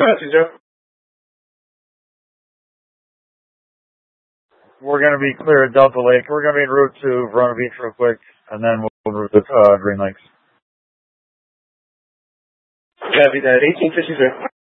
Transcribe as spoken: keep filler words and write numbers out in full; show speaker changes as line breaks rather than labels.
We're going to be clear at Delta Lake. We're going to be en route to Verona Beach real quick, and then we'll route to uh, Green Lakes.
Copy that. eighteen fifty-three.